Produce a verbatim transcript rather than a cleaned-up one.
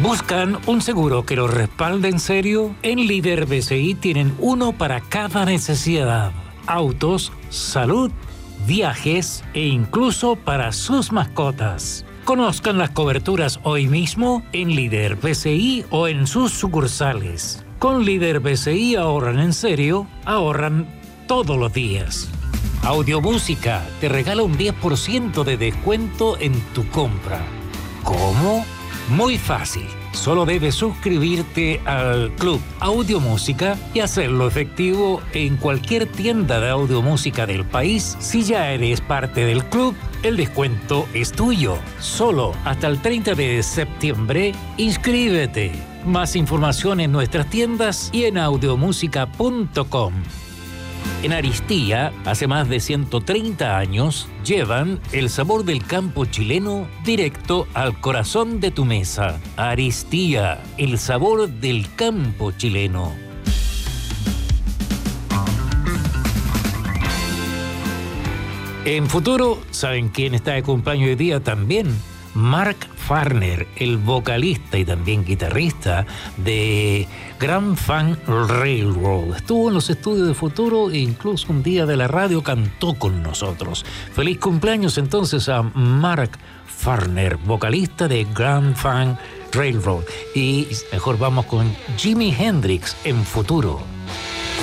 ¿Buscan un seguro que los respalde en serio? En Líder B C I tienen uno para cada necesidad. Autos, salud, viajes e incluso para sus mascotas. Conozcan las coberturas hoy mismo en Líder B C I o en sus sucursales. Con Líder B C I ahorran en serio, ahorran todos los días. Audiomúsica te regala un diez por ciento de descuento en tu compra. ¿Cómo? Muy fácil. Solo debes suscribirte al Club Audiomúsica y hacerlo efectivo en cualquier tienda de audiomúsica del país. Si ya eres parte del club, el descuento es tuyo. Solo hasta el treinta de septiembre, inscríbete. Más información en nuestras tiendas y en audiomúsica punto com. En Aristía, hace más de ciento treinta años, llevan el sabor del campo chileno directo al corazón de tu mesa. Aristía, el sabor del campo chileno. En futuro, ¿saben quién está de cumpleaños hoy día también? Mark Farner, el vocalista y también guitarrista de Grand Funk Railroad. Estuvo en los estudios de Futuro e incluso un día de la radio cantó con nosotros. Feliz cumpleaños entonces a Mark Farner, vocalista de Grand Funk Railroad. Y mejor vamos con Jimi Hendrix en Futuro.